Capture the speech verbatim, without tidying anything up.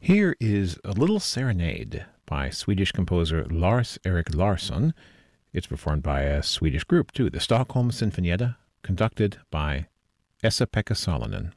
Here is a little serenade by Swedish composer Lars-Erik Larsson. It's performed by a Swedish group, too, the Stockholm Sinfonietta, conducted by Esa-Pekka Salonen.